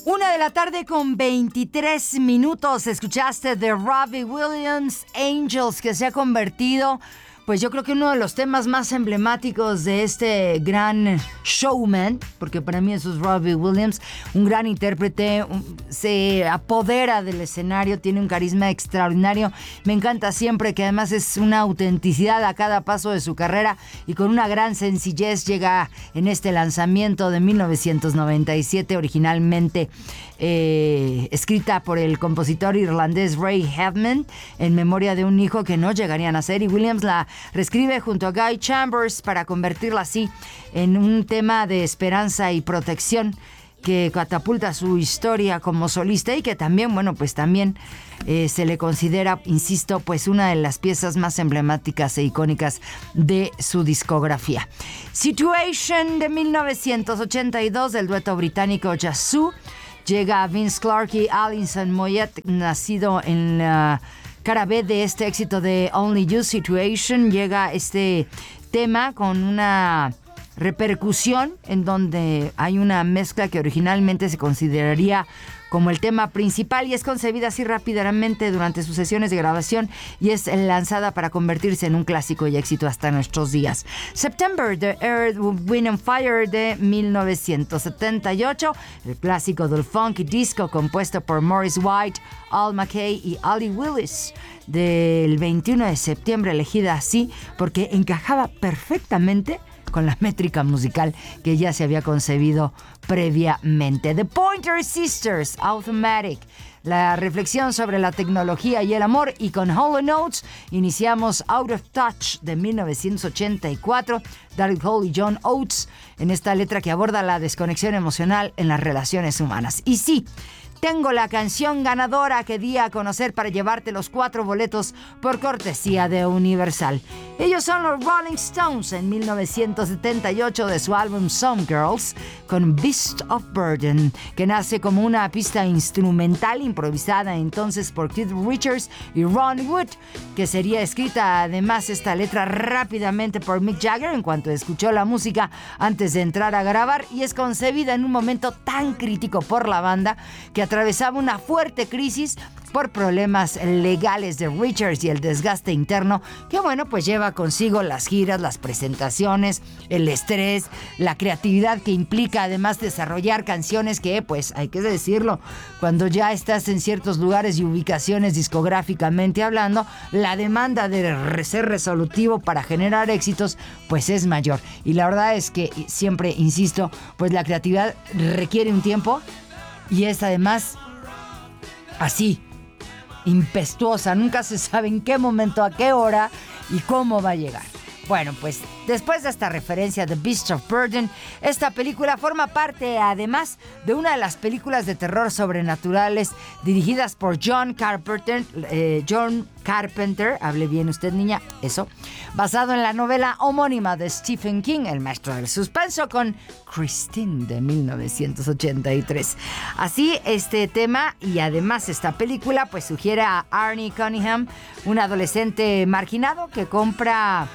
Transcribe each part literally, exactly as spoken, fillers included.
Una de la tarde con veintitrés minutos. Escuchaste de Robbie Williams, Angels, que se ha convertido, pues yo creo que uno de los temas más emblemáticos de este gran showman, porque para mí eso es Robbie Williams, un gran intérprete, un, se apodera del escenario, tiene un carisma extraordinario. Me encanta siempre que además es una autenticidad a cada paso de su carrera y con una gran sencillez llega en este lanzamiento de mil novecientos noventa y siete, originalmente eh, escrita por el compositor irlandés Ray Hefman en memoria de un hijo que no llegaría a nacer, y Williams la reescribe junto a Guy Chambers para convertirla así en un tema de esperanza y protección que catapulta su historia como solista y que también, bueno, pues también eh, se le considera, insisto, pues una de las piezas más emblemáticas e icónicas de su discografía. Situation de mil novecientos ochenta y dos del dueto británico Yazoo. Llega Vince Clarke y Alison Moyet, nacido en la cara B de este éxito de Only You, Situation. Llega este tema con una repercusión en donde hay una mezcla que originalmente se consideraría como el tema principal y es concebida así rápidamente durante sus sesiones de grabación y es lanzada para convertirse en un clásico y éxito hasta nuestros días. September de Earth, Wind and Fire de mil novecientos setenta y ocho, el clásico del funk y disco compuesto por Maurice White, Al McKay y Ali Willis, del veintiuno de septiembre, elegida así porque encajaba perfectamente con la métrica musical que ya se había concebido previamente. The Pointer Sisters, Automatic, la reflexión sobre la tecnología y el amor, y con Hall and Oates iniciamos Out of Touch de mil novecientos ochenta y cuatro, Daryl Hall y John Oates, en esta letra que aborda la desconexión emocional en las relaciones humanas. Y sí, tengo la canción ganadora que di a conocer para llevarte los cuatro boletos por cortesía de Universal. Ellos son los Rolling Stones en mil novecientos setenta y ocho de su álbum Some Girls con Beast of Burden, que nace como una pista instrumental improvisada entonces por Keith Richards y Ron Wood, que sería escrita además esta letra rápidamente por Mick Jagger en cuanto escuchó la música antes de entrar a grabar, y es concebida en un momento tan crítico por la banda que atravesaba una fuerte crisis por problemas legales de Richards y el desgaste interno que, bueno, pues lleva consigo las giras, las presentaciones, el estrés, la creatividad que implica además desarrollar canciones que, pues hay que decirlo, cuando ya estás en ciertos lugares y ubicaciones discográficamente hablando, la demanda de ser resolutivo para generar éxitos pues es mayor. Y la verdad es que siempre insisto, pues la creatividad requiere un tiempo y es además así, impetuosa, nunca se sabe en qué momento, a qué hora y cómo va a llegar. Bueno, pues después de esta referencia de Beast of Burden, esta película forma parte además de una de las películas de terror sobrenaturales dirigidas por John Carpenter, eh, John Carpenter, hable bien usted niña, eso, basado en la novela homónima de Stephen King, el maestro del suspenso, con Christine de mil novecientos ochenta y tres. Así, este tema y además esta película pues sugiere a Arnie Cunningham, un adolescente marginado que compra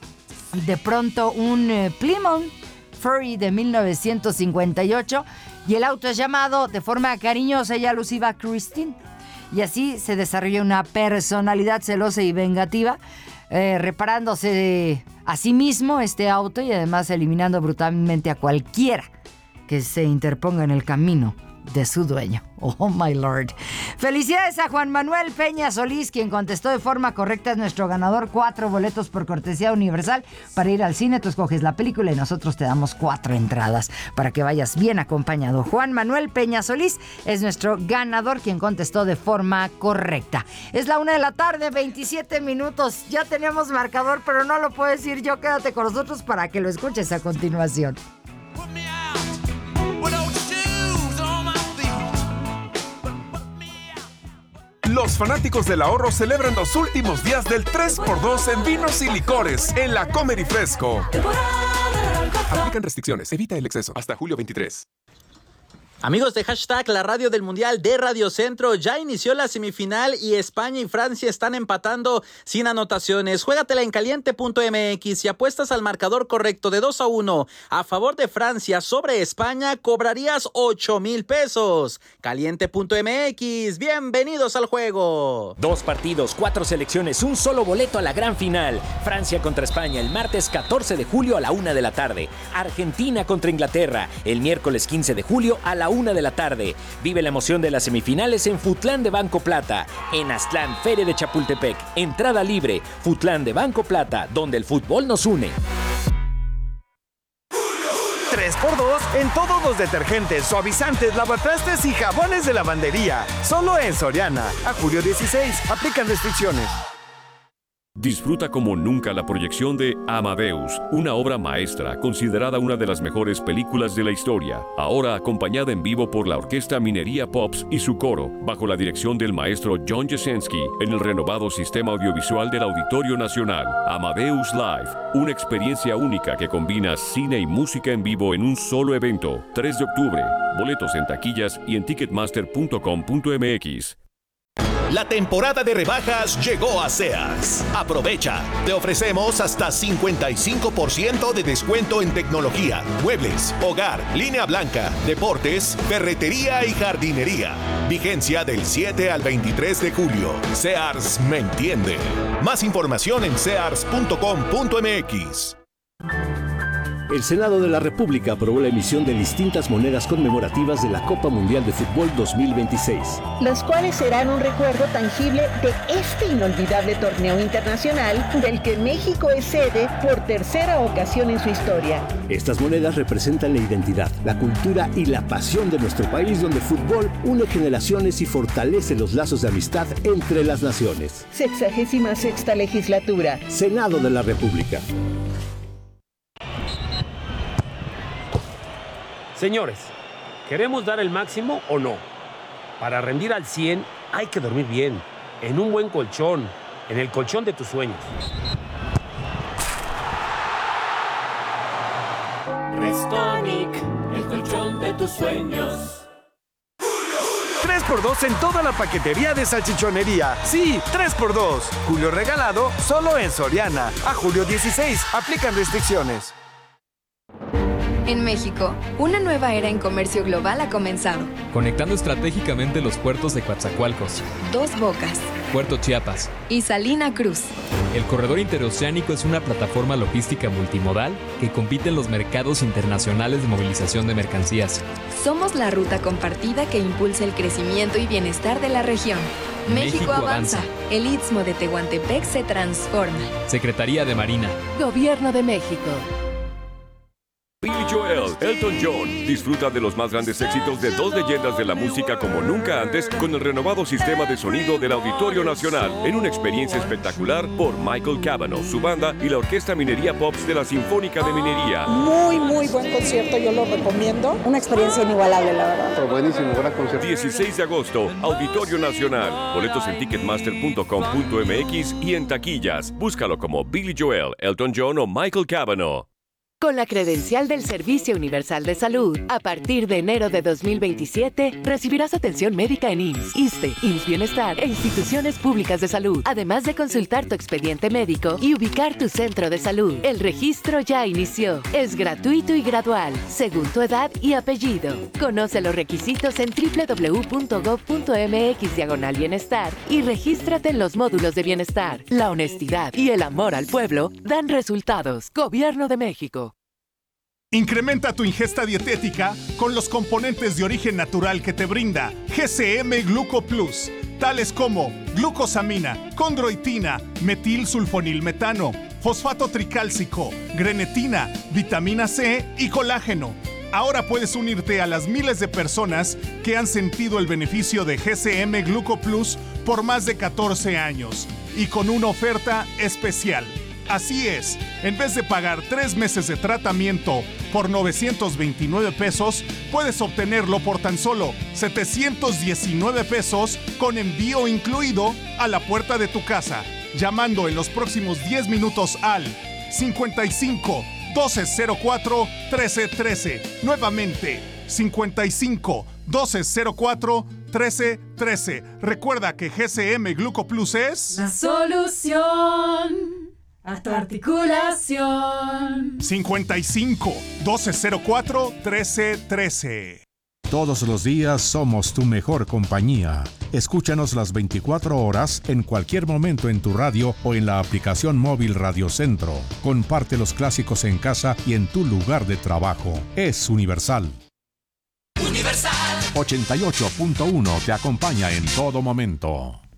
de pronto un eh, Plymouth Fury de mil novecientos cincuenta y ocho y el auto es llamado de forma cariñosa y alusiva Christine. Y así se desarrolla una personalidad celosa y vengativa, eh, reparándose a sí mismo este auto y además eliminando brutalmente a cualquiera que se interponga en el camino de su dueño. Oh my lord. Felicidades a Juan Manuel Peña Solís, quien contestó de forma correcta, es nuestro ganador. Cuatro boletos por cortesía Universal para ir al cine. Tú escoges la película y nosotros te damos cuatro entradas para que vayas bien acompañado. Juan Manuel Peña Solís es nuestro ganador, quien contestó de forma correcta. Es la una de la tarde, veintisiete minutos. Ya tenemos marcador, pero no lo puedo decir yo. Quédate con nosotros para que lo escuches a continuación. Los fanáticos del ahorro celebran los últimos días del tres por dos en vinos y licores en la Comer y Fresco. Aplican restricciones. Evita el exceso. Hasta julio veintitrés. Amigos de Hashtag, la radio del Mundial de Radio Centro, ya inició la semifinal y España y Francia están empatando sin anotaciones. Juégatela en caliente punto m x y apuestas al marcador correcto de dos a uno a favor de Francia sobre España, cobrarías ocho mil pesos. caliente punto m x, bienvenidos al juego. Dos partidos, cuatro selecciones, un solo boleto a la gran final. Francia contra España el martes catorce de julio a la una de la tarde. Argentina contra Inglaterra el miércoles quince de julio a la una de la tarde. Vive la emoción de las semifinales en Futlán de Banco Plata, en Aztlán, Feria de Chapultepec. Entrada libre. Futlán de Banco Plata, donde el fútbol nos une. tres por dos en todos los detergentes, suavizantes, lavatrastes y jabones de lavandería. Solo en Soriana. A julio dieciséis. Aplican restricciones. Disfruta como nunca la proyección de Amadeus, una obra maestra considerada una de las mejores películas de la historia, ahora acompañada en vivo por la Orquesta Minería Pops y su coro, bajo la dirección del maestro John Jasenski, en el renovado sistema audiovisual del Auditorio Nacional. Amadeus Live, una experiencia única que combina cine y música en vivo en un solo evento. tres de octubre, boletos en taquillas y en ticketmaster punto com punto m x. La temporada de rebajas llegó a Sears. Aprovecha. Te ofrecemos hasta cincuenta y cinco por ciento de descuento en tecnología, muebles, hogar, línea blanca, deportes, ferretería y jardinería. Vigencia del siete al veintitrés de julio. Sears me entiende. Más información en sears punto com punto m x. El Senado de la República aprobó la emisión de distintas monedas conmemorativas de la Copa Mundial de Fútbol dos mil veintiséis. Las cuales serán un recuerdo tangible de este inolvidable torneo internacional del que México es sede por tercera ocasión en su historia. Estas monedas representan la identidad, la cultura y la pasión de nuestro país, donde el fútbol une generaciones y fortalece los lazos de amistad entre las naciones. Sexagésima sexta legislatura. Senado de la República. Señores, ¿queremos dar el máximo o no? Para rendir al cien hay que dormir bien, en un buen colchón, en el colchón de tus sueños. Restonic, el colchón de tus sueños. tres por dos en toda la paquetería de salchichonería. Sí, tres por dos. Julio regalado solo en Soriana. A julio dieciséis. Aplican restricciones. En México, una nueva era en comercio global ha comenzado. Conectando estratégicamente los puertos de Coatzacoalcos, Dos Bocas, Puerto Chiapas y Salina Cruz. El corredor interoceánico es una plataforma logística multimodal que compite en los mercados internacionales de movilización de mercancías. Somos la ruta compartida que impulsa el crecimiento y bienestar de la región. México, México avanza. avanza. El Istmo de Tehuantepec se transforma. Secretaría de Marina. Gobierno de México. Billy Joel, Elton John. Disfruta de los más grandes éxitos de dos leyendas de la música como nunca antes con el renovado sistema de sonido del Auditorio Nacional en una experiencia espectacular por Michael Cavanaugh, su banda y la Orquesta Minería Pops de la Sinfónica de Minería. Muy, muy buen concierto, yo lo recomiendo. Una experiencia inigualable, la verdad. Buenísimo, gran concierto. dieciséis de agosto, Auditorio Nacional. Boletos en ticketmaster punto com punto m x y en taquillas. Búscalo como Billy Joel, Elton John o Michael Cavanaugh. Con la credencial del Servicio Universal de Salud, a partir de enero de dos mil veintisiete, recibirás atención médica en I M S S, ISSSTE, I M S S Bienestar e instituciones públicas de salud, además de consultar tu expediente médico y ubicar tu centro de salud. El registro ya inició. Es gratuito y gradual, según tu edad y apellido. Conoce los requisitos en doble u doble u doble u punto gob punto m x diagonal bienestar y regístrate en los módulos de bienestar. La honestidad y el amor al pueblo dan resultados. Gobierno de México. Incrementa tu ingesta dietética con los componentes de origen natural que te brinda G C M Gluco Plus, tales como glucosamina, condroitina, metilsulfonilmetano, fosfato tricálcico, grenetina, vitamina C y colágeno. Ahora puedes unirte a las miles de personas que han sentido el beneficio de G C M Gluco Plus por más de catorce años y con una oferta especial. Así es, en vez de pagar tres meses de tratamiento por novecientos veintinueve pesos, puedes obtenerlo por tan solo setecientos diecinueve pesos con envío incluido a la puerta de tu casa, llamando en los próximos diez minutos al cincuenta y cinco, doce cero cuatro, trece trece. Nuevamente, cincuenta y cinco, doce cero cuatro, trece trece. Recuerda que G C M Gluco Plus es la solución a tu articulación. cincuenta y cinco, doce cero cuatro, trece trece. Todos los días somos tu mejor compañía. Escúchanos las veinticuatro horas en cualquier momento en tu radio o en la aplicación móvil Radio Centro. Comparte los clásicos en casa y en tu lugar de trabajo. Es Universal. Universal ochenta y ocho punto uno te acompaña en todo momento.